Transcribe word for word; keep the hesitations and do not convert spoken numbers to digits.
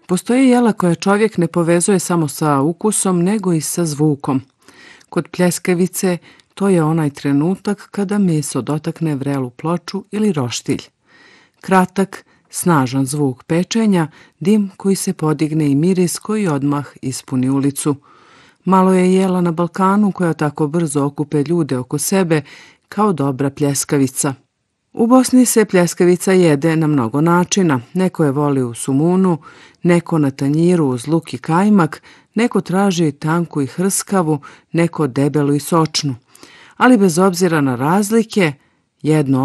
Postoje jela koje čovjek ne povezuje samo sa ukusom, nego i sa zvukom. Kod pljeskavice to je onaj trenutak kada meso dotakne vrelu ploču ili roštilj. Kratak, snažan zvuk pečenja, dim koji se podigne i miris koji odmah ispuni ulicu. Malo je jela na Balkanu koja tako brzo okupe ljude oko sebe kao dobra pljeskavica. U Bosni se pljeskavica jede na mnogo načina. Neko je voli u sumunu, neko na tanjiru uz luk i kajmak, neko traži tanku i hrskavu, neko debelu i sočnu. Ali bez obzira na razlike, jedno